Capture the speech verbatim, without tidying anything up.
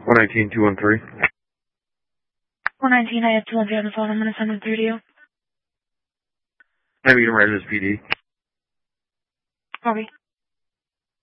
one nineteen, two one three. one nineteen, I have two hundred on the phone. I'm going to send it through to you. Have you read this P D? Copy.